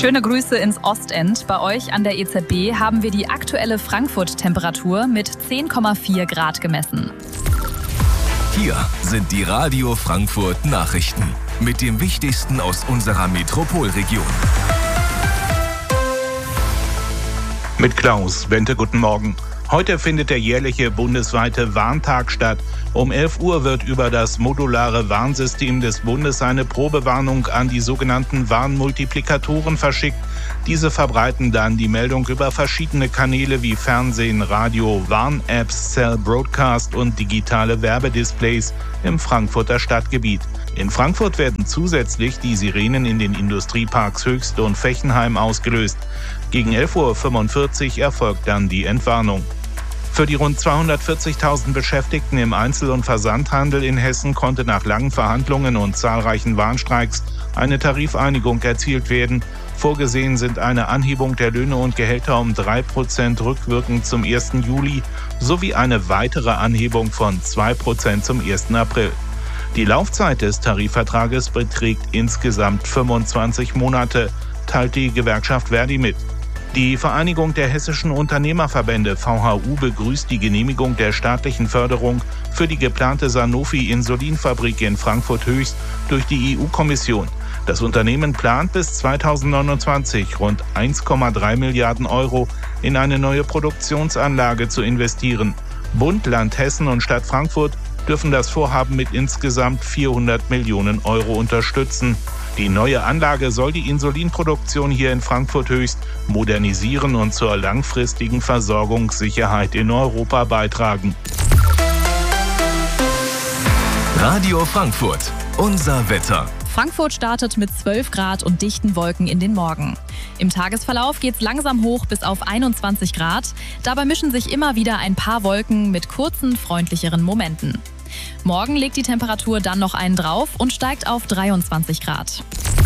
Schöne Grüße ins Ostend. Bei euch an der EZB haben wir die aktuelle Frankfurt-Temperatur mit 10,4 Grad gemessen. Hier sind die Radio Frankfurt Nachrichten mit dem Wichtigsten aus unserer Metropolregion. Mit Klaus Bente, guten Morgen. Heute findet der jährliche bundesweite Warntag statt. Um 11 Uhr wird über das modulare Warnsystem des Bundes eine Probewarnung an die sogenannten Warnmultiplikatoren verschickt. Diese verbreiten dann die Meldung über verschiedene Kanäle wie Fernsehen, Radio, Warn-Apps, Cell Broadcast und digitale Werbedisplays im Frankfurter Stadtgebiet. In Frankfurt werden zusätzlich die Sirenen in den Industrieparks Höchste und Fechenheim ausgelöst. Gegen 11:45 Uhr erfolgt dann die Entwarnung. Für die rund 240.000 Beschäftigten im Einzel- und Versandhandel in Hessen konnte nach langen Verhandlungen und zahlreichen Warnstreiks eine Tarifeinigung erzielt werden. Vorgesehen sind eine Anhebung der Löhne und Gehälter um 3% rückwirkend zum 1. Juli sowie eine weitere Anhebung von 2% zum 1. April. Die Laufzeit des Tarifvertrages beträgt insgesamt 25 Monate, teilt die Gewerkschaft Verdi mit. Die Vereinigung der hessischen Unternehmerverbände VHU begrüßt die Genehmigung der staatlichen Förderung für die geplante Sanofi-Insulinfabrik in Frankfurt-Höchst durch die EU-Kommission. Das Unternehmen plant bis 2029 rund 1,3 Milliarden Euro in eine neue Produktionsanlage zu investieren. Bund, Land Hessen und Stadt Frankfurt dürfen das Vorhaben mit insgesamt 400 Millionen Euro unterstützen. Die neue Anlage soll die Insulinproduktion hier in Frankfurt-Höchst modernisieren und zur langfristigen Versorgungssicherheit in Europa beitragen. Radio Frankfurt, unser Wetter. Frankfurt startet mit 12 Grad und dichten Wolken in den Morgen. Im Tagesverlauf geht's langsam hoch bis auf 21 Grad. Dabei mischen sich immer wieder ein paar Wolken mit kurzen, freundlicheren Momenten. Morgen legt die Temperatur dann noch einen drauf und steigt auf 23 Grad.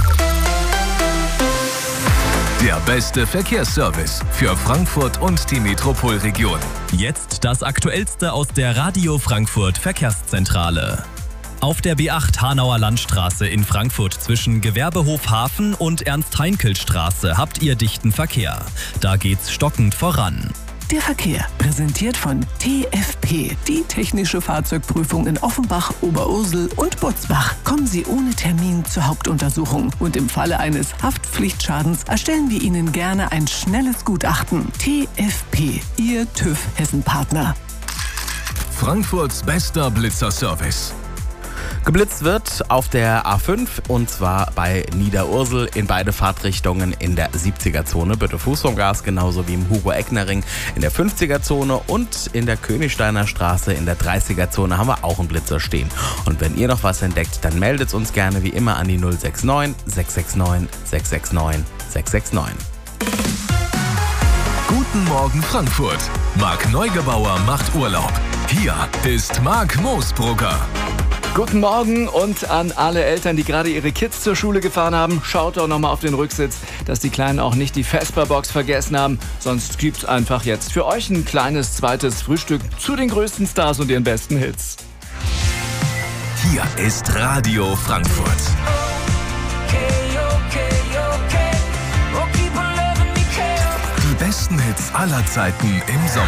Der beste Verkehrsservice für Frankfurt und die Metropolregion. Jetzt das Aktuellste aus der Radio Frankfurt Verkehrszentrale. Auf der B8 Hanauer Landstraße in Frankfurt zwischen Gewerbehof Hafen und Ernst-Heinkel-Straße habt ihr dichten Verkehr. Da geht's stockend voran. Der Verkehr, präsentiert von TFP, die technische Fahrzeugprüfung in Offenbach, Oberursel und Butzbach. Kommen Sie ohne Termin zur Hauptuntersuchung und im Falle eines Haftpflichtschadens erstellen wir Ihnen gerne ein schnelles Gutachten. TFP, Ihr TÜV-Hessen-Partner. Frankfurts bester Blitzerservice. Geblitzt wird auf der A5 und zwar bei Niederursel in beide Fahrtrichtungen in der 70er-Zone. Bitte Fuß vom Gas, genauso wie im Hugo-Eckner-Ring in der 50er-Zone und in der Königsteiner Straße in der 30er-Zone haben wir auch einen Blitzer stehen. Und wenn ihr noch was entdeckt, dann meldet uns gerne wie immer an die 069 669 669 669. Guten Morgen Frankfurt. Marc Neugebauer macht Urlaub. Hier ist Marc Moosbrugger. Guten Morgen und an alle Eltern, die gerade ihre Kids zur Schule gefahren haben. Schaut doch nochmal auf den Rücksitz, dass die Kleinen auch nicht die Vesperbox vergessen haben. Sonst gibt's einfach jetzt für euch ein kleines zweites Frühstück zu den größten Stars und ihren besten Hits. Hier ist Radio Frankfurt. Die besten Hits aller Zeiten im Sommer.